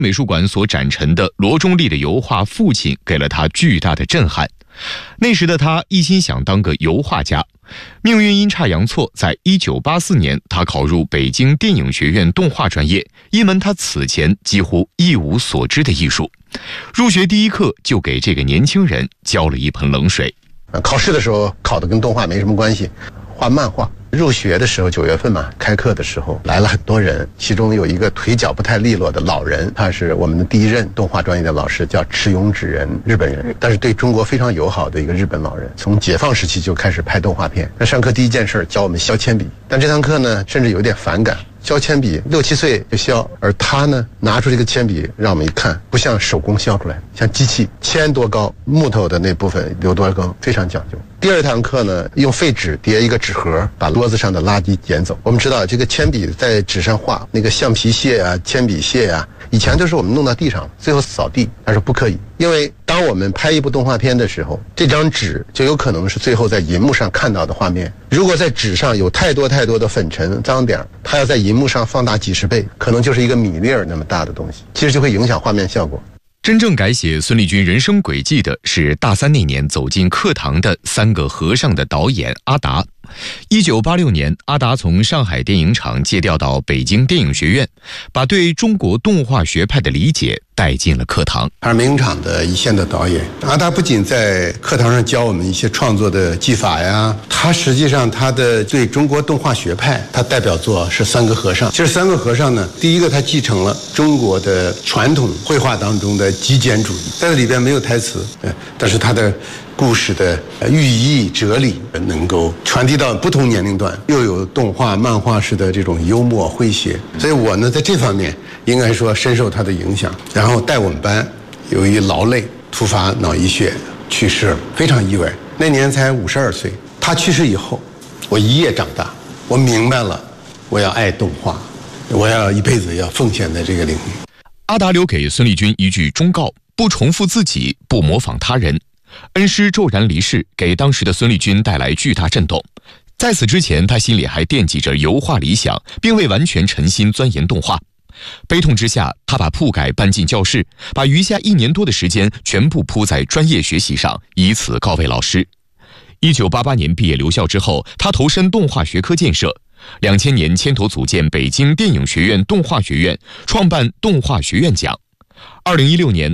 美术馆所展陈的罗中立的油画《父亲》给了他巨大的震撼。那时的他一心想当个油画家，命运阴差阳错，在1984年，他考入北京电影学院动画专业，一门他此前几乎一无所知的艺术。入学第一课就给这个年轻人浇了一盆冷水。 考试的时候考的跟动画没什么关系，画漫画。入学的时候9月份嘛，开课的时候来了很多人，其中有一个腿脚不太利落的老人，他是我们的第一任动画专业的老师，叫池永指人，日本人，但是对中国非常友好的一个日本老人，从解放时期就开始拍动画片。那上课第一件事教我们削铅笔，但这堂课呢，甚至有点反感。削铅笔6、7岁就削，而他呢拿出这个铅笔让我们一看，不像手工削出来，像机器，铅多高，木头的那部分有多高，非常讲究。第二堂课呢，用废纸叠一个纸盒，把桌子上的垃圾捡走。我们知道这个铅笔在纸上画，那个橡皮屑啊、铅笔屑啊，以前都是我们弄到地上，最后扫地。他说不可以，因为当我们拍一部动画片的时候，这张纸就有可能是最后在银幕上看到的画面。如果在纸上有太多的粉尘、脏点，它要在银幕上放大几10倍，可能就是一个米粒儿那么大的东西，其实就会影响画面效果。 真正改写孙立军人生轨迹的是大3那年走进课堂的3个和尚的导演阿达。1986年，阿达从上海电影厂借调到北京电影学院，把对中国动画学派的理解带进了课堂。 他是美影厂的一线的导演，阿达不仅在课堂上教我们一些创作的技法呀，他实际上他的对中国动画学派，他代表作是3个和尚。其实3个和尚呢，第一个他继承了中国的传统绘画当中的极简主义，在这里边没有台词，但是他的故事的寓意哲理能够传递到不同年龄段，又有动画漫画式的这种幽默诙谐，所以我呢在这方面应该说深受他的影响。然后带我们班有一劳累突发脑溢血去世了，非常意外，那年才52岁。他去世以后，我一夜长大，我明白了，我要爱动画，我要一辈子要奉献在这个领域。 阿达留给孙立军一句忠告：不重复自己，不模仿他人。恩师骤然离世，给当时的孙立军带来巨大震动。在此之前，他心里还惦记着油画理想，并未完全沉心钻研动画。悲痛之下，他把铺盖搬进教室，把余下1年多的时间全部扑在专业学习上，以此告慰老师。1988年毕业留校之后，他投身动画学科建设。2000年牵头组建北京电影学院动画学院，创办动画学院奖。2016年，